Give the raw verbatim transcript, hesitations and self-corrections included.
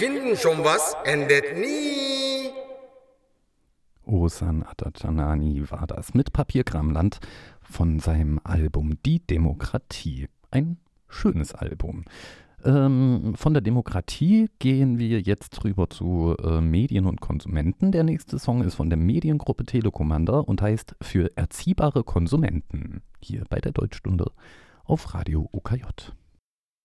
finden schon was, endet nie. Osan Atacanani war das mit Papierkramland von seinem Album Die Demokratie. Ein schönes Album. Ähm, von der Demokratie gehen wir jetzt rüber zu äh, Medien und Konsumenten. Der nächste Song ist von der Mediengruppe Telekommander und heißt Für erziehbare Konsumenten. Hier bei der Deutschstunde auf Radio O K J.